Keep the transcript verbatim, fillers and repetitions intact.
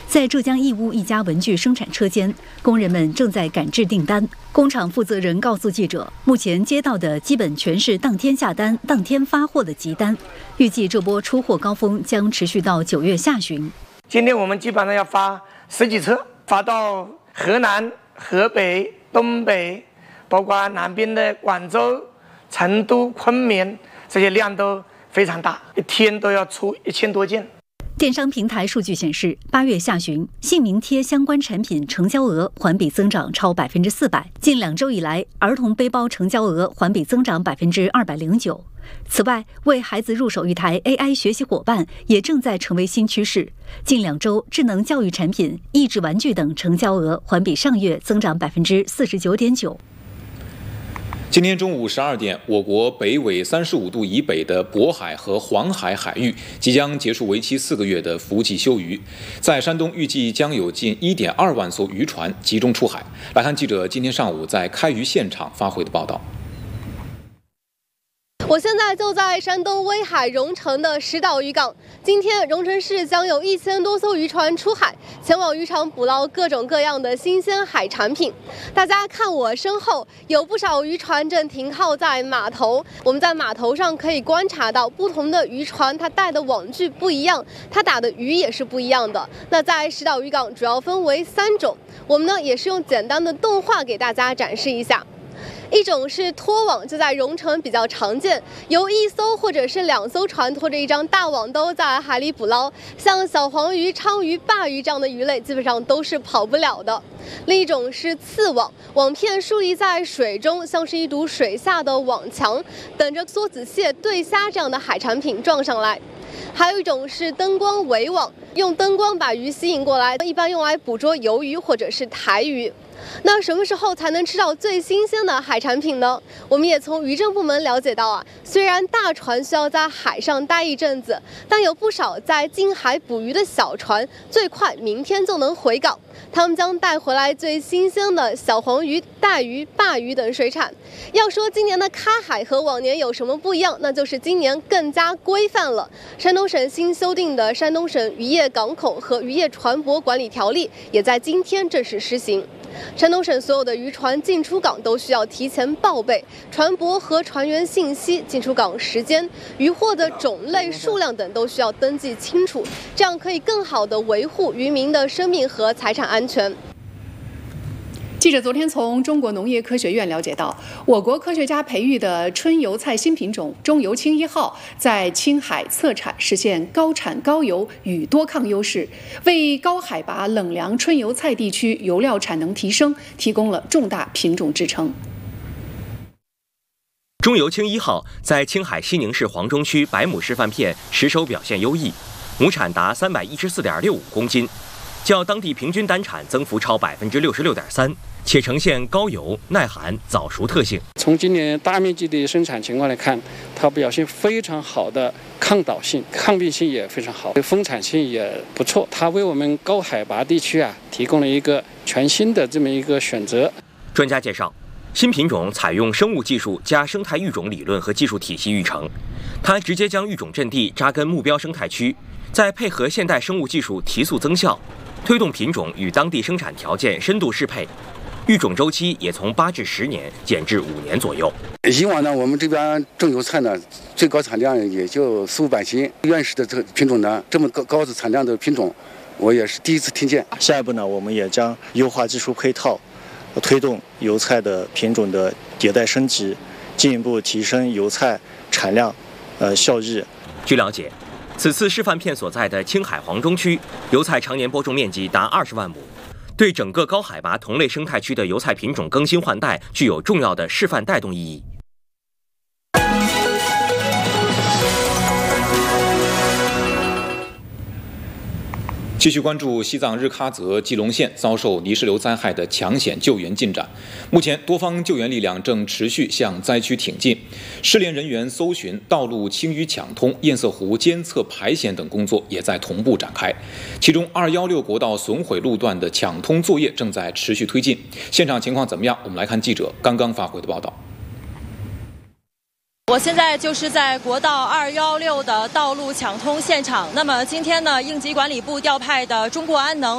在浙江义乌一家文具生产车间，工人们正在赶制订单。工厂负责人告诉记者，目前接到的基本全是当天下单、当天发货的急单，预计这波出货高峰将持续到九月下旬。 今天我们基本上要发十几车，发到河南、河北、东北，包括南边的广州、成都、昆明，这些量都非常大，一天都要出一千多件。 电商平台数据显示，八月下旬，姓名贴相关产品成交额环比增长超百分之四百。近两周以来，儿童背包成交额环比增长百分之二百零九。此外，为孩子入手一台 A I 学习伙伴也正在成为新趋势。近两周，智能教育产品、益智玩具等成交额环比上月增长百分之四十九点九。 今天中午十二点，我国北纬三十五度以北的渤海和黄海海域即将结束为期四个月的伏季休渔。在山东，预计将有近一点二万艘渔船集中出海。来看记者今天上午在开渔现场发回的报道。 我现在就在山东威海荣成的石岛渔港。今天，荣成市将有一千多艘渔船出海，前往渔场捕捞各种各样的新鲜海产品。大家看我身后，有不少渔船正停靠在码头。我们在码头上可以观察到，不同的渔船它带的网具不一样，它打的鱼也是不一样的。那在石岛渔港主要分为三种，我们呢也是用简单的动画给大家展示一下。一种是拖网，就在荣成比较常见，由一艘或者是两艘船拖着一张大网兜在海里捕捞，像小黄鱼、鲳鱼、鲅鱼这样的鱼类基本上都是跑不了的。另一种是刺网，网片竖立在水中，像是一堵水下的网墙，等着梭子蟹、对虾这样的海产品撞上来。还有一种是灯光围网，用灯光把鱼吸引过来，一般用来捕捉鱿鱼或者是台鱼。那什么时候才能吃到最新鲜的海产品呢？我们也从渔政部门了解到啊，虽然大船需要在海上待一阵子，但有不少在近海捕鱼的小船，最快明天就能回港。他们将带回来最新鲜的小黄鱼、带鱼、鲅鱼等水产。要说今年的开海和往年有什么不一样，那就是今年更加规范了。山东省新修订的《山东省渔业港口和渔业船舶管理条例》也在今天正式施行。山东省所有的渔船进出港都需要提前报备船舶和船员信息、进出港时间、渔获的种类、数量等都需要登记清楚，这样可以更好地维护渔民的生命和财产安全。 记者昨天从中国农业科学院了解到，我国科学家培育的春油菜新品种中油青一号在青海测产实现高产高油与多抗优势，为高海拔冷凉春油菜地区油料产能提升提供了重大品种支撑。 中油青一号在青海西宁市黄中区百亩示范片实手表现优异，亩产达三百一十四点六五公斤，较当地平均单产增幅超百分之六十六点三。且呈现高油、耐寒、早熟特性。 从今年大面积的生产情况来看，它表现非常好的抗倒性、抗病性也非常好，丰产性也不错。它为我们高海拔地区啊提供了一个全新的这么一个选择。 专家介绍，新品种采用生物技术加生态育种理论和技术体系育成，它直接将育种阵地扎根目标生态区，再配合现代生物技术提速增效，推动品种与当地生产条件深度适配。育种周期也从八至十年减至五年左右。 以往呢，我们这边种油菜呢，最高产量也就四五百斤。原始的这个品种呢，这么高高的产量的品种，我也是第一次听见。 下一步呢，我们也将优化技术配套，推动油菜的品种的迭代升级，进一步提升油菜产量、呃效益。 据了解，此次示范片所在的青海黄中区，油菜常年播种面积达二十万亩。对整个高海拔同类生态区的油菜品种更新换代具有重要的示范带动意义。 继续关注西藏日喀则吉隆县遭受泥石流灾害的抢险救援进展。目前，多方救援力量正持续向灾区挺进，失联人员搜寻、道路清淤抢通、堰塞湖监测排险等工作也在同步展开。其中，二一六国道损毁路段的抢通作业正在持续推进。现场情况怎么样？我们来看记者刚刚发回的报道。 我现在就是在国道二一六的道路抢通现场。那么今天呢，应急管理部调派的中国安能